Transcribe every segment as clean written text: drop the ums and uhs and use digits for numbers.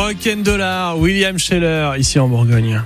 Rock'n'Dollar, William Scheller, ici en Bourgogne.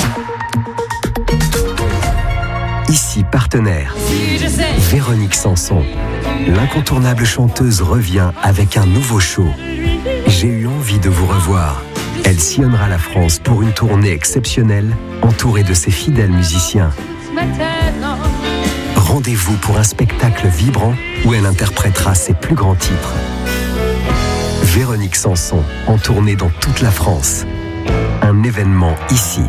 Ici partenaire, Véronique Sanson. L'incontournable chanteuse revient avec un nouveau show. J'ai eu envie de vous revoir. Elle sillonnera la France pour une tournée exceptionnelle, entourée de ses fidèles musiciens. Rendez-vous pour un spectacle vibrant où elle interprétera ses plus grands titres. Véronique Sanson, en tournée dans toute la France. Un événement ici.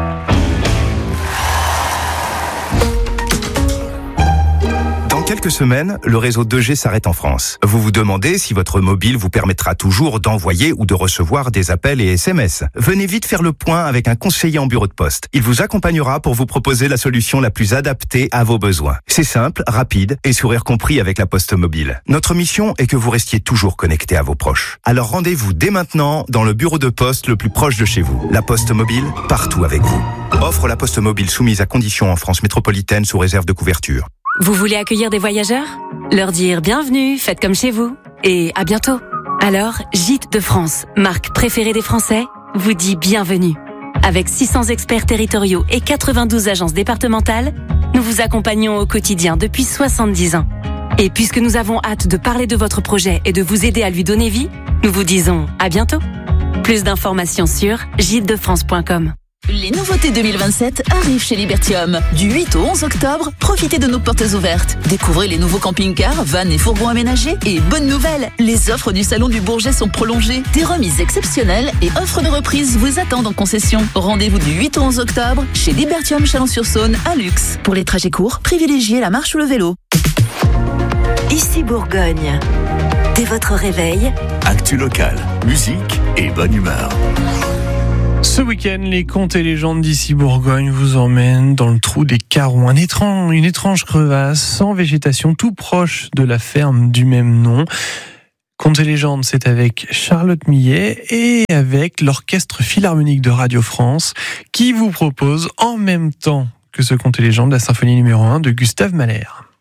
Quelques semaines, le réseau 2G s'arrête en France. Vous vous demandez si votre mobile vous permettra toujours d'envoyer ou de recevoir des appels et SMS. Venez vite faire le point avec un conseiller en bureau de poste. Il vous accompagnera pour vous proposer la solution la plus adaptée à vos besoins. C'est simple, rapide et sourire compris avec la Poste Mobile. Notre mission est que vous restiez toujours connecté à vos proches. Alors rendez-vous dès maintenant dans le bureau de poste le plus proche de chez vous. La Poste Mobile, partout avec vous. Offre la Poste Mobile soumise à conditions en France métropolitaine sous réserve de couverture. Vous voulez accueillir des voyageurs ? Leur dire bienvenue, faites comme chez vous et à bientôt. Alors, Gîtes de France, marque préférée des Français, vous dit bienvenue. Avec 600 experts territoriaux et 92 agences départementales, nous vous accompagnons au quotidien depuis 70 ans. Et puisque nous avons hâte de parler de votre projet et de vous aider à lui donner vie, nous vous disons à bientôt. Plus d'informations sur gîtesdefrance.com. Les nouveautés 2027 arrivent chez Libertium. Du 8 au 11 octobre, profitez de nos portes ouvertes. Découvrez les nouveaux camping-cars, vannes et fourgons aménagés. Et bonne nouvelle, les offres du Salon du Bourget sont prolongées. Des remises exceptionnelles et offres de reprise vous attendent en concession. Rendez-vous du 8 au 11 octobre chez Libertium Chalon-sur-Saône à Lux. Pour les trajets courts, privilégiez la marche ou le vélo. Ici Bourgogne. Dès votre réveil, actu locale, musique et bonne humeur. Ce week-end, les contes et légendes d'ici Bourgogne vous emmènent dans le trou des Carons. Une étrange crevasse sans végétation, tout proche de la ferme du même nom. Contes et légendes, c'est avec Charlotte Millet et avec l'Orchestre Philharmonique de Radio France qui vous propose en même temps que ce conte et légendes la symphonie numéro 1 de Gustave Mahler.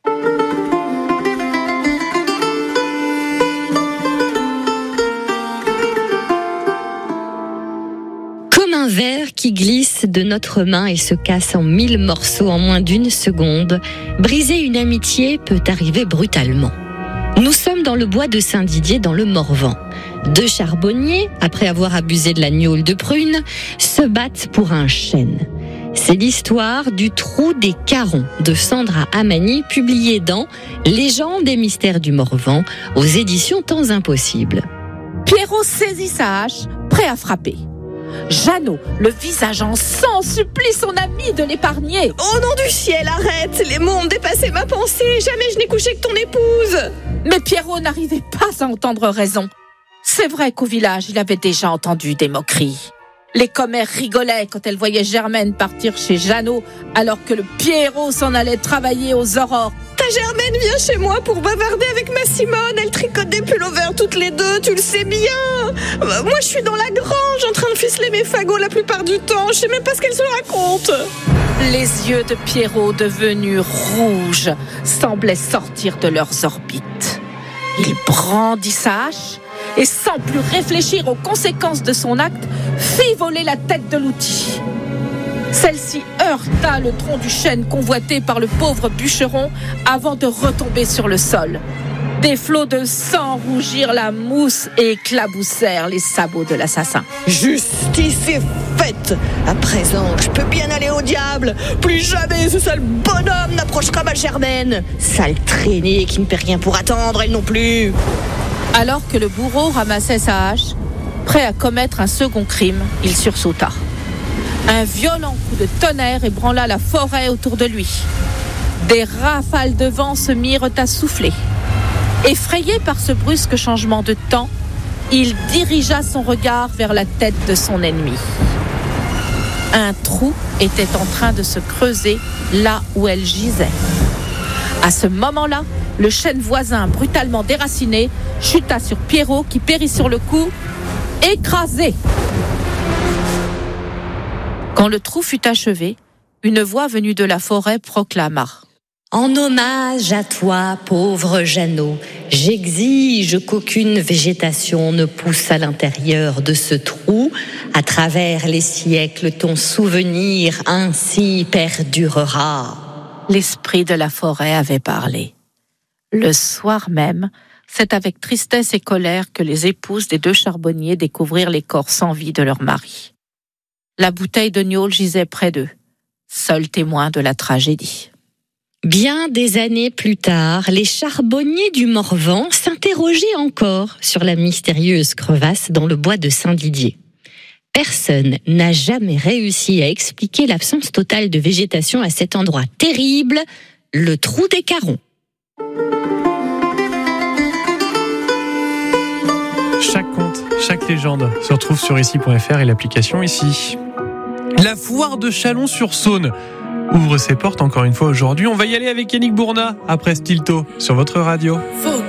Un verre qui glisse de notre main et se casse en 1000 morceaux en moins d'une seconde, briser une amitié peut arriver brutalement. Nous sommes dans le bois de Saint-Didier dans le Morvan. Deux charbonniers, après avoir abusé de la gnôle de prune, se battent pour un chêne. C'est l'histoire du trou des Carons de Sandra Amani, publiée dans Légendes et mystères du Morvan aux éditions Temps Impossibles. Pierrot saisit sa hache, prêt à frapper. Jeannot, le visage en sang, supplie son ami de l'épargner. Au nom du ciel, arrête! Les mots ont dépassé ma pensée. Jamais je n'ai couché que ton épouse. Mais Pierrot n'arrivait pas à entendre raison. C'est vrai qu'au village, il avait déjà entendu des moqueries. Les commères rigolaient quand elles voyaient Germaine partir chez Jeannot, alors que le Pierrot s'en allait travailler aux aurores. Ta Germaine vient chez moi pour bavarder avec ma Simone. Elle tricote des pullovers toutes les deux, tu le sais bien. Moi, je suis dans la grange en train de ficeler mes fagots la plupart du temps. Je sais même pas ce qu'elle se raconte. Les yeux de Pierrot, devenus rouges, semblaient sortir de leurs orbites. Il brandit sa hache et, sans plus réfléchir aux conséquences de son acte, fit voler la tête de l'outil. Celle-ci heurta le tronc du chêne convoité par le pauvre bûcheron avant de retomber sur le sol. Des flots de sang rougirent la mousse et éclaboussèrent les sabots de l'assassin. Justice est faite. À présent, je peux bien aller au diable. Plus jamais ce sale bonhomme n'approchera ma Germaine. Sale traînée qui ne paie rien pour attendre, elle non plus. Alors que le bourreau ramassait sa hache, prêt à commettre un second crime, il sursauta. Un violent coup de tonnerre ébranla la forêt autour de lui. Des rafales de vent se mirent à souffler. Effrayé par ce brusque changement de temps, il dirigea son regard vers la tête de son ennemi. Un trou était en train de se creuser là où elle gisait. À ce moment-là, le chêne voisin, brutalement déraciné, chuta sur Pierrot qui périt sur le coup, écrasé. Quand le trou fut achevé, une voix venue de la forêt proclama: En hommage à toi, pauvre Jeannot, j'exige qu'aucune végétation ne pousse à l'intérieur de ce trou À travers les siècles, ton souvenir ainsi perdurera. L'esprit de la forêt avait parlé. Le soir même, c'est avec tristesse et colère que les épouses des deux charbonniers découvrirent les corps sans vie de leur mari. La bouteille de gnôle gisait près d'eux, seul témoin de la tragédie. Bien des années plus tard, les charbonniers du Morvan s'interrogeaient encore sur la mystérieuse crevasse dans le bois de Saint-Didier. Personne n'a jamais réussi à expliquer l'absence totale de végétation à cet endroit terrible, le trou des Carons. Chaque conte, chaque légende se retrouve sur ici.fr et l'application Ici. La foire de Chalon-sur-Saône ouvre ses portes encore une fois aujourd'hui. On va y aller avec Yannick Bourna après Stilto sur votre radio.